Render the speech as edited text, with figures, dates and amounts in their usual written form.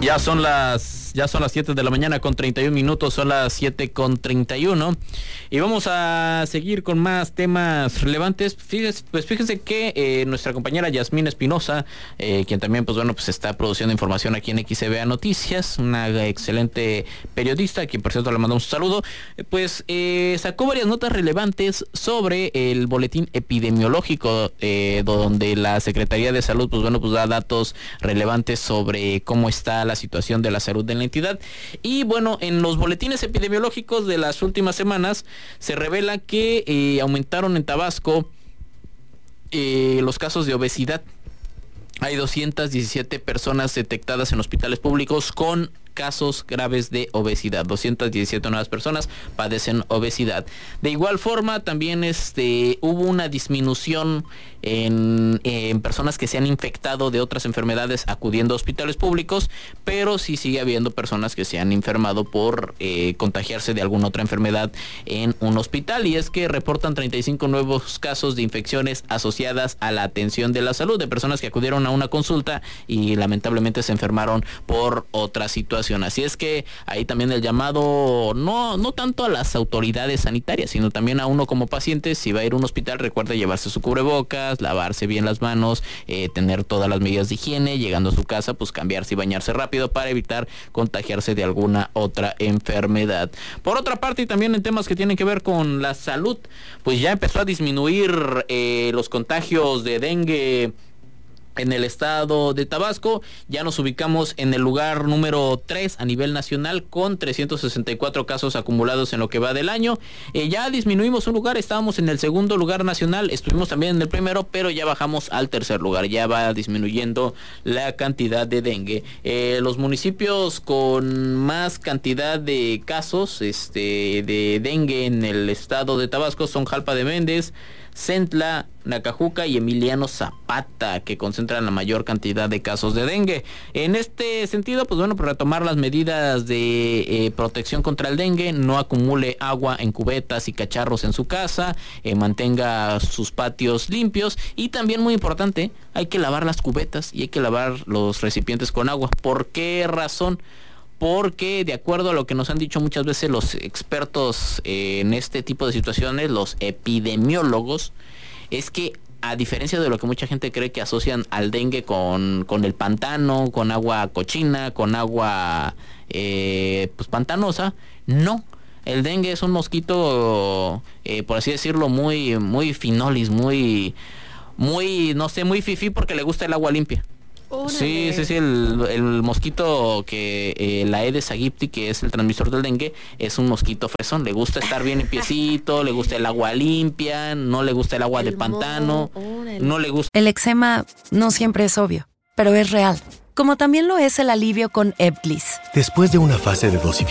Ya son las 7 de la mañana con 31 minutos, son las 7 con 31 y vamos a seguir con más temas relevantes. Fíjense que nuestra compañera Yasmín Espinosa, quien también pues está produciendo información aquí en XCBA Noticias, una excelente periodista, a quien por cierto le mandamos un saludo, sacó varias notas relevantes sobre el boletín epidemiológico, donde la Secretaría de Salud da datos relevantes sobre cómo está la situación de la salud de la entidad. Y bueno, en los boletines epidemiológicos de las últimas semanas se revela que aumentaron en Tabasco los casos de obesidad. Hay 217 personas detectadas en hospitales públicos con casos graves de obesidad. 217 nuevas personas padecen obesidad. De igual forma, también hubo una disminución en personas que se han infectado de otras enfermedades acudiendo a hospitales públicos, pero sí sigue habiendo personas que se han enfermado por contagiarse de alguna otra enfermedad en un hospital, y es que reportan 35 nuevos casos de infecciones asociadas a la atención de la salud, de personas que acudieron a una consulta y lamentablemente se enfermaron por otra situación. Así es que ahí también el llamado, no tanto a las autoridades sanitarias, sino también a uno como paciente. Si va a ir a un hospital, recuerde llevarse su cubrebocas, lavarse bien las manos, tener todas las medidas de higiene, llegando a su casa, cambiarse y bañarse rápido para evitar contagiarse de alguna otra enfermedad. Por otra parte, y también en temas que tienen que ver con la salud, ya empezó a disminuir los contagios de dengue en el estado de Tabasco. Ya nos ubicamos en el lugar número 3 a nivel nacional con 364 casos acumulados en lo que va del año. Ya disminuimos un lugar, estábamos en el segundo lugar nacional, estuvimos también en el primero, pero ya bajamos al tercer lugar. Ya va disminuyendo la cantidad de dengue. Los municipios con más cantidad de casos de dengue en el estado de Tabasco son Jalpa de Méndez, Centla, Nacajuca y Emiliano Zapata, que concentran la mayor cantidad de casos de dengue. En este sentido, para retomar las medidas de protección contra el dengue, no acumule agua en cubetas y cacharros en su casa, mantenga sus patios limpios, y también muy importante, hay que lavar las cubetas y hay que lavar los recipientes con agua. ¿Por qué razón? Porque de acuerdo a lo que nos han dicho muchas veces los expertos en este tipo de situaciones, los epidemiólogos, es que a diferencia de lo que mucha gente cree, que asocian al dengue con el pantano, con agua cochina, con agua pantanosa, no. El dengue es un mosquito, por así decirlo, muy finolis, muy fifí, porque le gusta el agua limpia. Sí, el mosquito que la Aedes aegypti, que es el transmisor del dengue, es un mosquito fresón. Le gusta estar bien limpiecito, le gusta el agua limpia, no le gusta el agua de pantano, no le gusta. El eczema no siempre es obvio, pero es real. Como también lo es el alivio con Ebglyss. Después de una fase de dosificación